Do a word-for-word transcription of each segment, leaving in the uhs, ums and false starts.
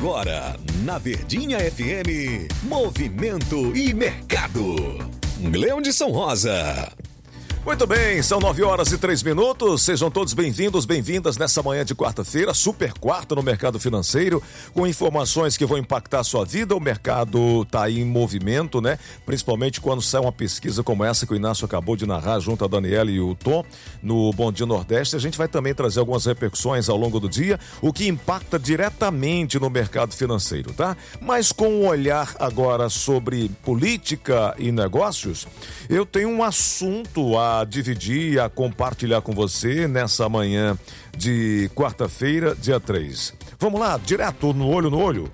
Agora, na Verdinha F M, Movimento e Mercado. Gleudson Rosa. Muito bem, são nove horas e três minutos. Sejam todos bem-vindos, bem-vindas nessa manhã de quarta-feira, super quarta no mercado financeiro, com informações que vão impactar a sua vida. O mercado está aí em movimento, né? Principalmente quando sai uma pesquisa como essa que o Inácio acabou de narrar junto a Daniela e o Tom no Bom Dia Nordeste. A gente vai também trazer algumas repercussões ao longo do dia, o que impacta diretamente no mercado financeiro, tá? Mas com um olhar agora sobre política e negócios, eu tenho um assunto a a dividir, a compartilhar com você nessa manhã de quarta-feira, dia três. Vamos lá, direto no olho no olho.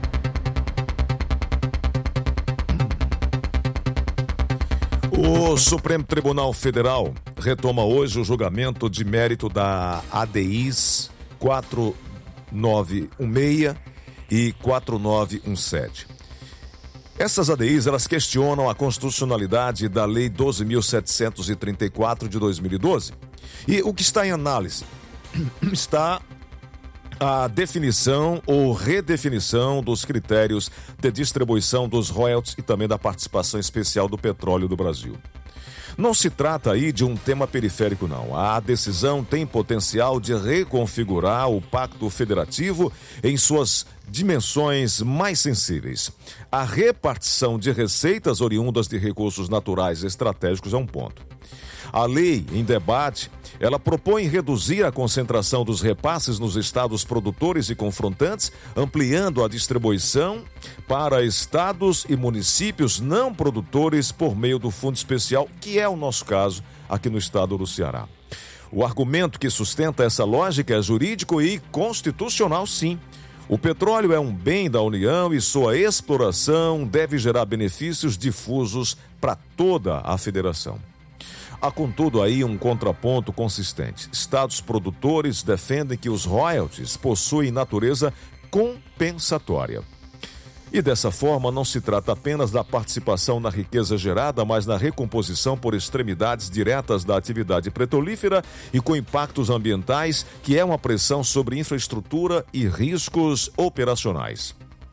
O Supremo Tribunal Federal retoma hoje o julgamento de mérito da A D Is quatro nove um seis e quatro nove um sete. Essas A D Is, elas questionam a constitucionalidade da Lei doze mil setecentos e trinta e quatro de dois mil e doze. E o que está em análise está a definição ou redefinição dos critérios de distribuição dos royalties e também da participação especial do petróleo do Brasil. Não se trata aí de um tema periférico, não. A decisão tem potencial de reconfigurar o Pacto Federativo em suas dimensões mais sensíveis. A repartição de receitas oriundas de recursos naturais estratégicos é um ponto. A lei em debate, ela propõe reduzir a concentração dos repasses nos estados produtores e confrontantes, ampliando a distribuição para estados e municípios não produtores por meio do Fundo Especial, que é o nosso caso aqui no estado do Ceará. O argumento que sustenta essa lógica é jurídico e constitucional, sim. O petróleo é um bem da União e sua exploração deve gerar benefícios difusos para toda a federação. Há, contudo, aí um contraponto consistente. Estados produtores defendem que os royalties possuem natureza compensatória. E dessa forma não se trata apenas da participação na riqueza gerada, mas na recomposição por extremidades diretas da atividade petrolífera e com impactos ambientais, que é uma pressão sobre infraestrutura e riscos operacionais.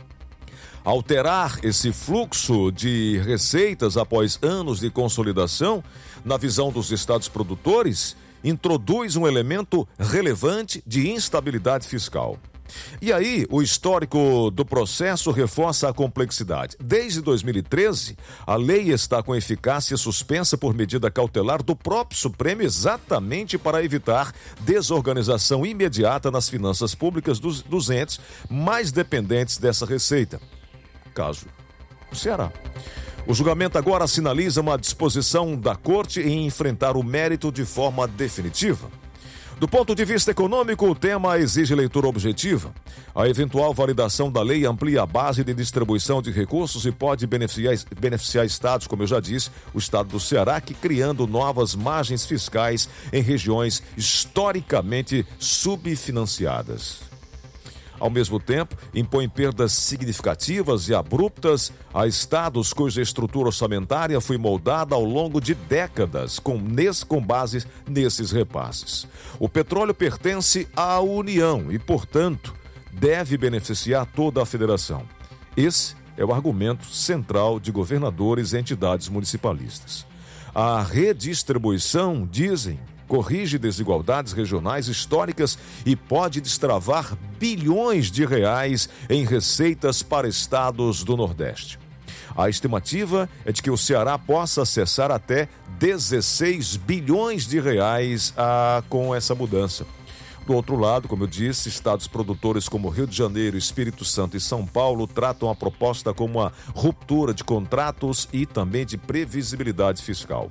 Alterar esse fluxo de receitas após anos de consolidação, na visão dos estados produtores, introduz um elemento relevante de instabilidade fiscal. E aí, o histórico do processo reforça a complexidade. Desde dois mil e treze, a lei está com eficácia suspensa por medida cautelar do próprio Supremo, exatamente para evitar desorganização imediata nas finanças públicas dos, dos entes mais dependentes dessa receita. Caso o Ceará. O julgamento agora sinaliza uma disposição da Corte em enfrentar o mérito de forma definitiva. Do ponto de vista econômico, o tema exige leitura objetiva. A eventual validação da lei amplia a base de distribuição de recursos e pode beneficiar, beneficiar estados, como eu já disse, o estado do Ceará, que criando novas margens fiscais em regiões historicamente subfinanciadas. Ao mesmo tempo, impõe perdas significativas e abruptas a estados cuja estrutura orçamentária foi moldada ao longo de décadas com, nes, com base nesses repasses. O petróleo pertence à União e, portanto, deve beneficiar toda a federação. Esse é o argumento central de governadores e entidades municipalistas. A redistribuição, dizem, corrige desigualdades regionais históricas e pode destravar bilhões de reais em receitas para estados do Nordeste. A estimativa é de que o Ceará possa acessar até dezesseis bilhões de reais ah, com essa mudança. Do outro lado, como eu disse, estados produtores como Rio de Janeiro, Espírito Santo e São Paulo tratam a proposta como uma ruptura de contratos e também de previsibilidade fiscal.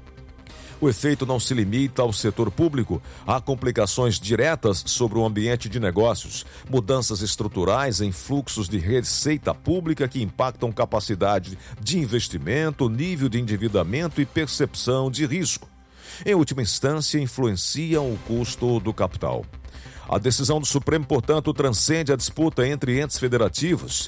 O efeito não se limita ao setor público. Há complicações diretas sobre o ambiente de negócios, mudanças estruturais em fluxos de receita pública que impactam capacidade de investimento, nível de endividamento e percepção de risco. Em última instância, influenciam o custo do capital. A decisão do Supremo, portanto, transcende a disputa entre entes federativos.